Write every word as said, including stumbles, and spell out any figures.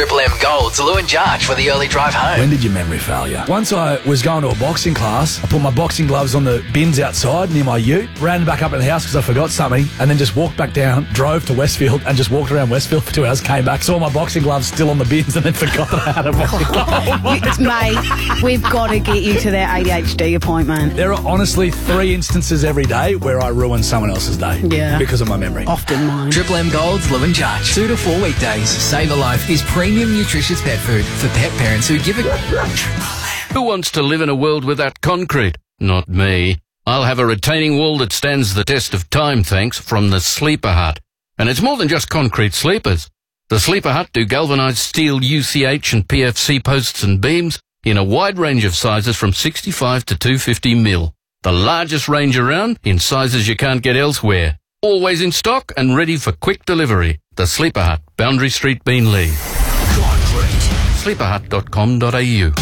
Triple M Gold's Lou and Jarch for the early drive home. When did your memory fail you? Once I was going to a boxing class, I put my boxing gloves on the bins outside near my ute, ran back up in the house because I forgot something, and then just walked back down, drove to Westfield, and just walked around Westfield for two hours, came back, saw my boxing gloves still on the bins, and then forgot that I had a boxing glove. Mate, we've got to get you to that A D H D appointment. There are honestly three instances every day where I ruin someone else's day. Yeah. Because of my memory. Often mine. Triple M Gold's Lou and Jarch. Two to four weekdays. Save a Life is premium nutritious pet food for pet parents who give it... Who wants to live in a world without concrete? Not me. I'll have a retaining wall that stands the test of time, thanks, from the Sleeper Hut. And it's more than just concrete sleepers. The Sleeper Hut do galvanised steel U C H and P F C posts and beams in a wide range of sizes from sixty-five to two hundred fifty mil. The largest range around in sizes you can't get elsewhere. Always in stock and ready for quick delivery. The Sleeper Hut, Boundary Street, Beenleigh. sleeper hut dot com dot a u